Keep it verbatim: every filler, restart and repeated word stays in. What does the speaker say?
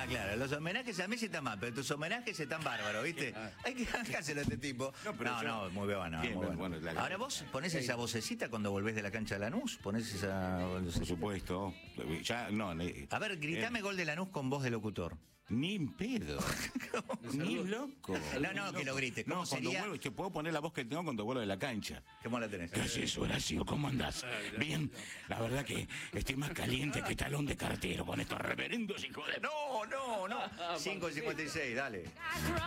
Ah, claro, los homenajes a Messi están mal, pero tus homenajes están bárbaros, ¿viste? Hay que bajárselo a este tipo. No, No, pero no, yo- muy bueno, Bien, muy bueno. bueno, la- Ahora vos ponés esa vocecita cuando volvés de la cancha de Lanús, ponés esa Por vocecita. supuesto. Ya, no, ne- A ver, gritame eh, gol de Lanús con voz de locutor. Ni en pedo. Ni loco. No, no, que lo grite. ¿Cómo No, cuando sería? vuelvo, te puedo poner la voz que tengo cuando vuelvo de la cancha. ¿Cómo la tenés? ¿Qué haces, Horacio? ¿Cómo andás? Bien, la verdad que estoy más caliente que talón de cartero con estos reverendos hijos de... No, no, no. cinco cincuenta y seis, dale.